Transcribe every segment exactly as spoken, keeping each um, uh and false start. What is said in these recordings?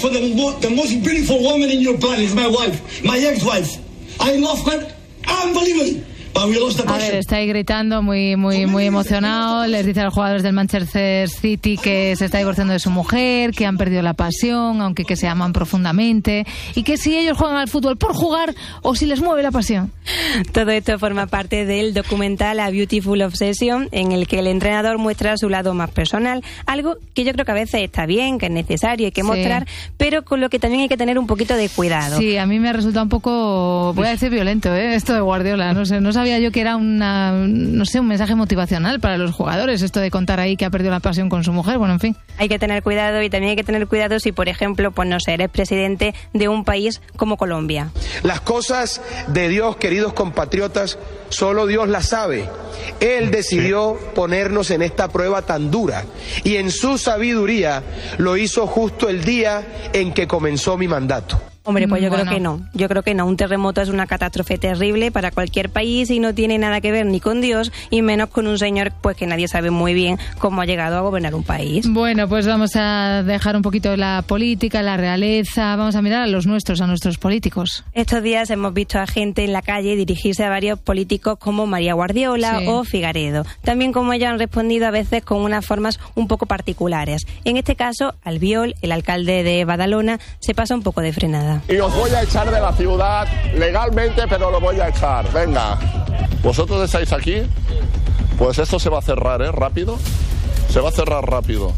for the, the most beautiful woman in your planet is my wife, my ex-wife. I love her unbelievably. A ver, está ahí gritando muy muy muy emocionado. Les dice a los jugadores del Manchester City que se está divorciando de su mujer, que han perdido la pasión, aunque que se aman profundamente, y que si ellos juegan al fútbol por jugar o si les mueve la pasión. Todo esto forma parte del documental A Beautiful Obsession, en el que el entrenador muestra su lado más personal, algo que yo creo que a veces está bien, que es necesario, hay que mostrar, sí, pero con lo que también hay que tener un poquito de cuidado. Sí, a mí me ha resultado un poco, voy a decir violento, ¿eh? Esto de Guardiola, no sé, no sabía yo que era una, no sé, un mensaje motivacional para los jugadores, esto de contar ahí que ha perdido la pasión con su mujer, bueno, en fin. Hay que tener cuidado, y también hay que tener cuidado si, por ejemplo, pues no sé, eres presidente de un país como Colombia. Las cosas de Dios, queridos compatriotas, solo Dios las sabe. Él decidió ponernos en esta prueba tan dura, y en su sabiduría lo hizo justo el día en que comenzó mi mandato. Hombre, pues yo bueno. creo que no. Yo creo que no. Un terremoto es una catástrofe terrible para cualquier país y no tiene nada que ver ni con Dios y menos con un señor pues que nadie sabe muy bien cómo ha llegado a gobernar un país. Bueno, pues vamos a dejar un poquito la política, la realeza, vamos a mirar a los nuestros, a nuestros políticos. Estos días hemos visto a gente en la calle dirigirse a varios políticos como María Guardiola, sí, o Figaredo. También como ellos han respondido a veces con unas formas un poco particulares. En este caso, Albiol, el alcalde de Badalona, se pasa un poco de frenada. Y os voy a echar de la ciudad legalmente, pero lo voy a echar. Venga. ¿Vosotros estáis aquí? Pues esto se va a cerrar, ¿eh? Rápido. Se va a cerrar rápido.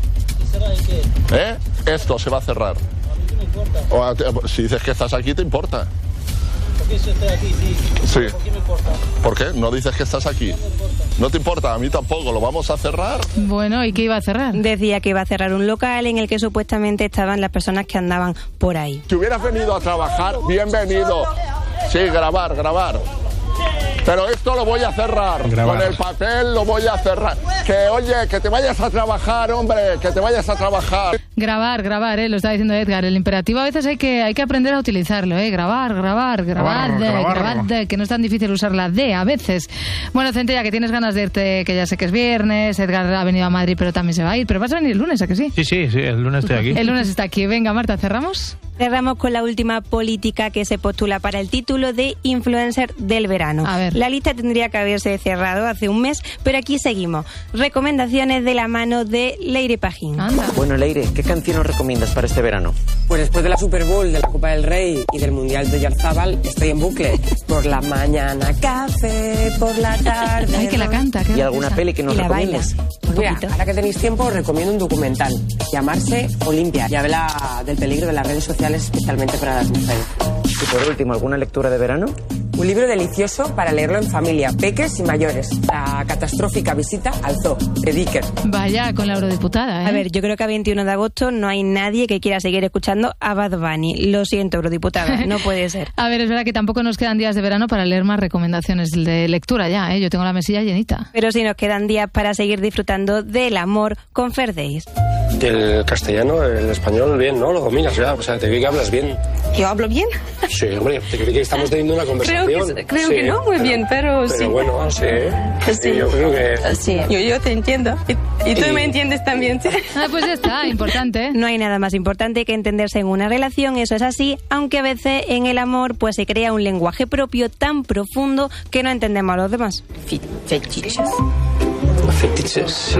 ¿Eh? Esto se va a cerrar. A mí qué me importa. O, si dices que estás aquí, ¿te importa? ¿Por qué si estoy aquí? Sí. Sí. ¿Por qué me importa? ¿Por qué? ¿No dices que estás aquí? No me importa. ¿No te importa? A mí tampoco. ¿Lo vamos a cerrar? Bueno, ¿y qué iba a cerrar? Decía que iba a cerrar un local en el que supuestamente estaban las personas que andaban por ahí. Si hubieras venido a trabajar, bienvenido. Sí, grabar, grabar. Pero esto lo voy a cerrar. Grabar. Con el papel lo voy a cerrar. Que, oye, que te vayas a trabajar, hombre, que te vayas a trabajar. Grabar, grabar, eh, lo está diciendo Edgar. El imperativo a veces hay que hay que aprender a utilizarlo, eh. Grabar, grabar, grabar, grabar, grabar, grabar de, que no es tan difícil usar la D a veces. Bueno, Centella, que tienes ganas de irte, que ya sé que es viernes. Edgar ha venido a Madrid, pero también se va a ir. Pero vas a venir el lunes, ¿a que sí? Sí, sí, sí, el lunes estoy aquí. El lunes está aquí. Venga, Marta, ¿cerramos? Cerramos con la última política que se postula para el título de influencer del verano. A ver. La lista tendría que haberse cerrado hace un mes, pero aquí seguimos. Recomendaciones de la mano de Leire Pajín. Anda. Bueno, Leire, ¿qué canción nos recomiendas para este verano? Pues después de la Super Bowl, de la Copa del Rey y del Mundial de Yarzábal, estoy en bucle. Por la mañana café, por la tarde... Ay, que la canta. ¿Y alguna peli que nos recomiendes? Pues mira, ahora que tenéis tiempo, os recomiendo un documental. Llamarse Olimpia. Y habla del peligro de las redes sociales, especialmente para las mujeres. Y por último, ¿alguna lectura de verano? Un libro delicioso para leerlo en familia, peques y mayores. La catastrófica visita al zoo, de Dicker. Vaya, con la eurodiputada, ¿eh? A ver, yo creo que a veintiuno de agosto no hay nadie que quiera seguir escuchando a Bad Bunny. Lo siento, eurodiputada, no puede ser. A ver, es verdad que tampoco nos quedan días de verano para leer más recomendaciones de lectura ya, ¿eh? Yo tengo la mesilla llenita. Pero sí nos quedan días para seguir disfrutando del amor con Fair Days. El castellano, el español, bien, ¿no? Lo dominas ya, o sea, te vi que hablas bien. ¿Yo hablo bien? Sí, hombre, te creo que estamos teniendo una conversación. Creo que, creo sí, que no muy pero, bien, pero, pero sí. Pero bueno, sí. Sí. Yo creo que... Sí, yo, yo te entiendo. Y, y tú y... me entiendes también, ¿sí? Ah, pues ya está, importante. No hay nada más importante que entenderse en una relación, eso es así, aunque a veces en el amor pues se crea un lenguaje propio tan profundo que no entendemos a los demás. Fetiches. Fetiches.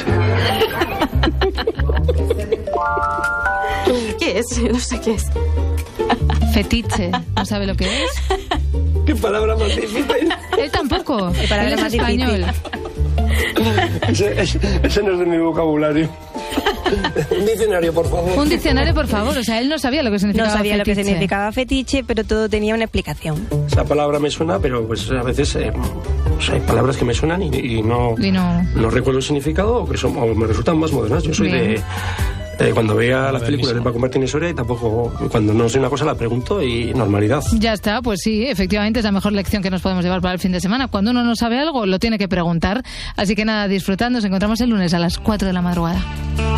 ¿Qué es? No sé qué es. Fetiche, ¿no sabe lo que es? ¿Qué palabra más difícil? Él tampoco. ¿Qué palabra Él es más español. Ese, ese, ese no es de mi vocabulario. Un diccionario, por favor. Un diccionario, por favor. O sea, él no sabía lo que significaba No sabía fetiche. lo que significaba fetiche, pero todo tenía una explicación. Esa palabra me suena, pero pues a veces eh, o sea, hay palabras que me suenan y, y, no, y no no recuerdo el significado o, que son, o me resultan más modernas. Yo soy Bien. de... Eh, cuando veía las películas de Paco Martínez Soria y tampoco, cuando no sé una cosa la pregunto y normalidad. Ya está, pues sí, efectivamente es la mejor lección que nos podemos llevar para el fin de semana. Cuando uno no sabe algo, lo tiene que preguntar. Así que nada, disfrutando, nos encontramos el lunes a las cuatro de la madrugada.